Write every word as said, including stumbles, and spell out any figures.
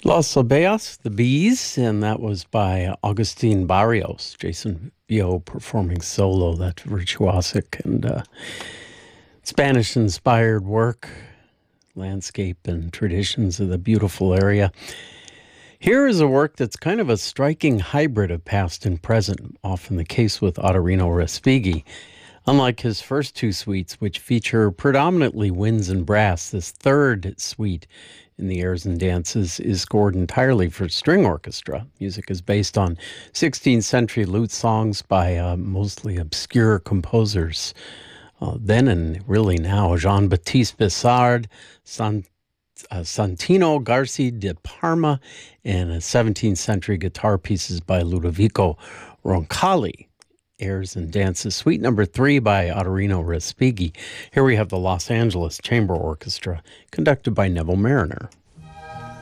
Los Abejas, The Bees, and that was by Augustin Barrios. Jason Vio performing solo, that virtuosic and uh, Spanish-inspired work, landscape and traditions of the beautiful area. Here is a work that's kind of a striking hybrid of past and present, often the case with Ottorino Respighi. Unlike his first two suites, which feature predominantly winds and brass, this third suite in the Airs and Dances is scored entirely for string orchestra. Music is based on sixteenth century lute songs by uh, mostly obscure composers. Uh, then and really now, Jean-Baptiste Bissard, San, uh, Santino Garci de Parma, and uh, seventeenth century guitar pieces by Ludovico Roncalli. Airs and Dances, Suite Number Three by Ottorino Respighi. Here we have the Los Angeles Chamber Orchestra, conducted by Neville Mariner.